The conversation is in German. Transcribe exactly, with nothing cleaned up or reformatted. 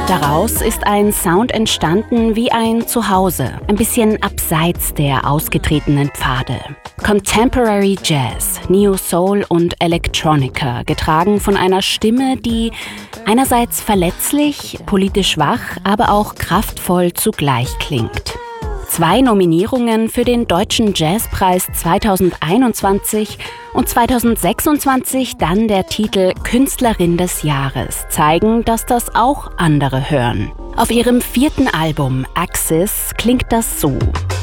Daraus ist ein Sound entstanden wie ein Zuhause, ein bisschen abseits der ausgetretenen Pfade. Contemporary Jazz, Neo Soul und Electronica, getragen von einer Stimme, die einerseits verletzlich, politisch wach, aber auch kraftvoll zugleich klingt. Zwei Nominierungen für den Deutschen Jazzpreis zweitausendeinundzwanzig und zweitausendsechsundzwanzig dann der Titel Künstlerin des Jahres zeigen, dass das auch andere hören. Auf ihrem vierten Album Axis klingt das so.